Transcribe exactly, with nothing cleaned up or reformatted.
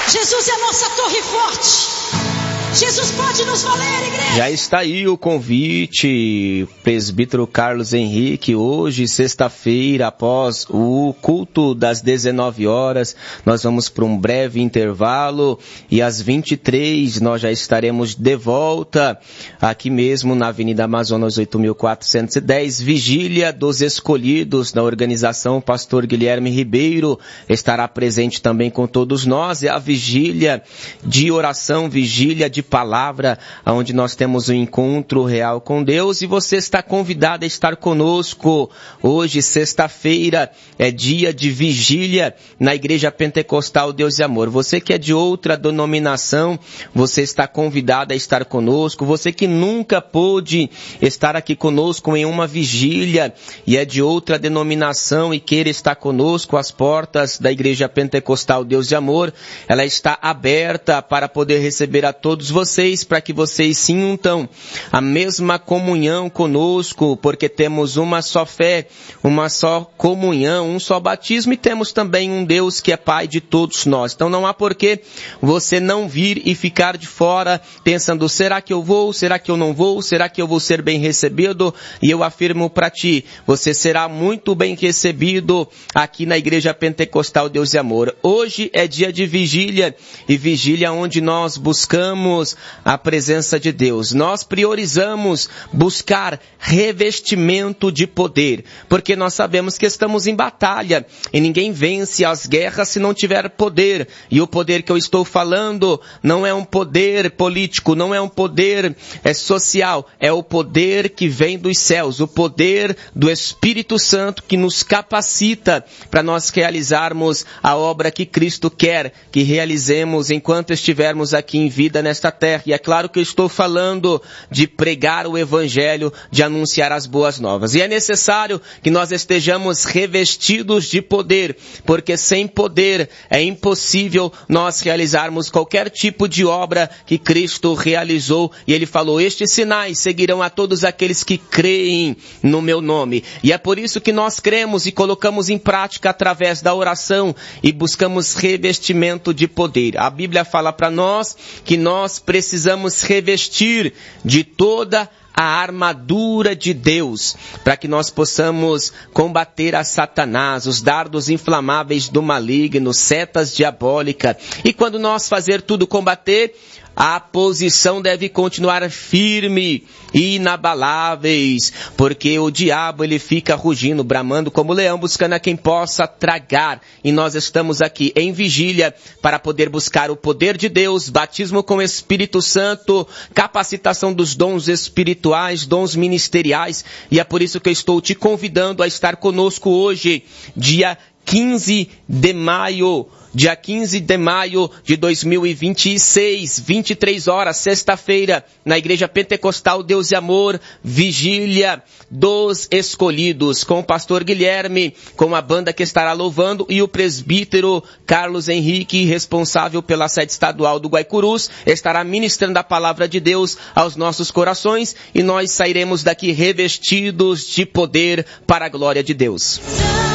Jesus é a nossa torre forte. Jesus pode nos valer, igreja. Já está aí o convite, presbítero Carlos Henrique, hoje, sexta-feira, após o culto das dezenove horas, nós vamos para um breve intervalo e às vinte e três nós já estaremos de volta aqui mesmo na Avenida Amazonas oito mil quatrocentos e dez, Vigília dos Escolhidos, na organização Pastor Guilherme Ribeiro, estará presente também com todos nós. É a vigília de oração, vigília de palavra, onde nós temos um encontro real com Deus, e você está convidado a estar conosco. Hoje, sexta-feira, é dia de vigília na Igreja Pentecostal Deus e Amor. Você que é de outra denominação, você está convidado a estar conosco. Você que nunca pôde estar aqui conosco em uma vigília e é de outra denominação e queira estar conosco, as portas da Igreja Pentecostal Deus e Amor, ela está aberta para poder receber a todos vocês, para que vocês sintam a mesma comunhão conosco, porque temos uma só fé, uma só comunhão, um só batismo, e temos também um Deus que é Pai de todos nós. Então não há por que você não vir e ficar de fora pensando, será que eu vou, será que eu não vou, será que eu vou ser bem recebido? E eu afirmo para ti, você será muito bem recebido aqui na Igreja Pentecostal Deus e Amor. Hoje é dia de vigília, e vigília onde nós buscamos a presença de Deus. Nós priorizamos buscar revestimento de poder, porque nós sabemos que estamos em batalha e ninguém vence as guerras se não tiver poder. E o poder que eu estou falando não é um poder político, não é um poder é, social, é o poder que vem dos céus, o poder do Espírito Santo que nos capacita para nós realizarmos a obra que Cristo quer que realizemos enquanto estivermos aqui em vida nesta terra. E é claro que eu estou falando de pregar o Evangelho, de anunciar as boas novas. E é necessário que nós estejamos revestidos de poder, porque sem poder é impossível nós realizarmos qualquer tipo de obra que Cristo realizou. E Ele falou, estes sinais seguirão a todos aqueles que creem no meu nome. E é por isso que nós cremos e colocamos em prática através da oração e buscamos revestimento de poder. A Bíblia fala para nós que nós precisamos revestir de toda a armadura de Deus, para que nós possamos combater a Satanás, os dardos inflamáveis do maligno, setas diabólicas. E quando nós fazer tudo combater, a posição deve continuar firme e inabaláveis, porque o diabo ele fica rugindo, bramando como leão, buscando a quem possa tragar. E nós estamos aqui em vigília para poder buscar o poder de Deus, batismo com o Espírito Santo, capacitação dos dons espirituais, dons ministeriais. E é por isso que eu estou te convidando a estar conosco hoje, dia quinze de maio. Dia quinze de maio de dois mil e vinte e seis, vinte e três horas, sexta-feira, na Igreja Pentecostal Deus e Amor, vigília dos escolhidos, com o pastor Guilherme, com a banda que estará louvando, e o presbítero Carlos Henrique, responsável pela sede estadual do Guaicurus, estará ministrando a palavra de Deus aos nossos corações, e nós sairemos daqui revestidos de poder para a glória de Deus.